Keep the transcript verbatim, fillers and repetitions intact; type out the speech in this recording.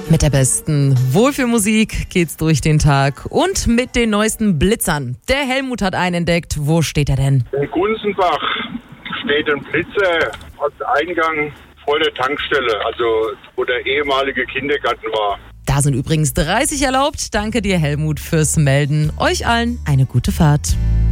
Mit der besten Wohlfühlmusik geht's durch den Tag und mit den neuesten Blitzern. Der Helmut hat einen entdeckt. Wo steht er denn? In Gunzenbach steht ein Blitzer als Eingang vor der Tankstelle, also wo der ehemalige Kindergarten war. Da sind übrigens dreißig erlaubt. Danke dir, Helmut, fürs Melden. Euch allen eine gute Fahrt.